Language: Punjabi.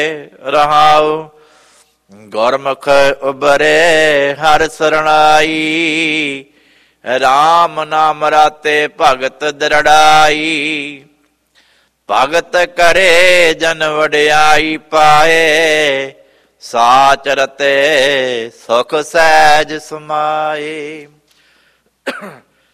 ਰਹਾਉ। ਗੁਰਮੁਖ ਉਬਰੇ ਹਰਿ ਸਰਣਾਈ, ਰਾਮ ਨਾਮ ਰਾਤੇ ਭਗਤ ਦ੍ਰਿੜਾਈ। ਭਗਤ ਕਰੇ ਜਨ ਵਡਿਆਈ ਪਾਏ, ਸਾਚ ਰਤੇ ਸੁਖ ਸਹਿਜ ਸਮਾਏ।